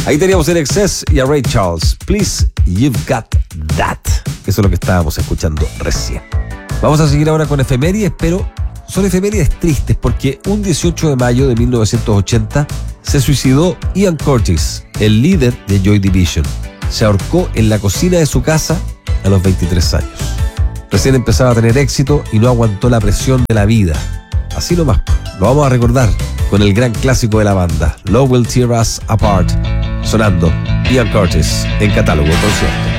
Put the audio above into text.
Ahí teníamos en Excess y a Ray Charles. Please, You've Got That. Eso es lo que estábamos escuchando recién. Vamos a seguir ahora con efemérides, pero son efemérides tristes porque un 18 de mayo de 1980 se suicidó Ian Curtis, el líder de Joy Division. Se ahorcó en la cocina de su casa a los 23 años. Recién empezaba a tener éxito y no aguantó la presión de la vida. Así nomás, lo vamos a recordar con el gran clásico de la banda, Love Will Tear Us Apart, sonando Ian Curtis en Catálogo Concierto.